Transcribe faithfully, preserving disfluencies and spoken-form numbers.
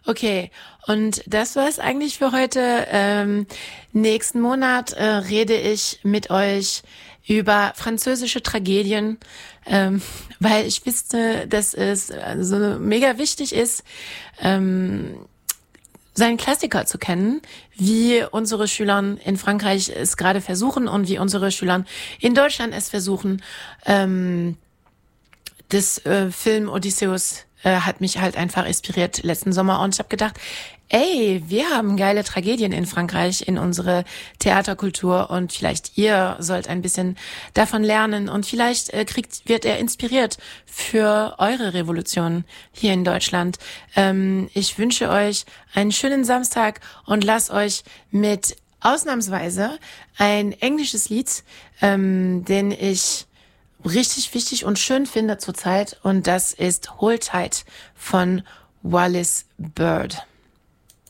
Okay, und das war's eigentlich für heute. Ähm, nächsten Monat äh, rede ich mit euch über französische Tragödien, ähm, weil ich wüsste, dass es äh, so mega wichtig ist, ähm, seinen Klassiker zu kennen, wie unsere Schüler in Frankreich es gerade versuchen und wie unsere Schüler in Deutschland es versuchen. Ähm, das äh, Film Odysseus äh, hat mich halt einfach inspiriert letzten Sommer und ich habe gedacht, ey, wir haben geile Tragödien in Frankreich in unsere Theaterkultur und vielleicht ihr sollt ein bisschen davon lernen und vielleicht äh, kriegt wird er inspiriert für eure Revolution hier in Deutschland. Ähm, ich wünsche euch einen schönen Samstag und lasst euch mit ausnahmsweise ein englisches Lied, ähm, den ich richtig wichtig und schön finde zurzeit und das ist Hold Tight von Wallis Bird.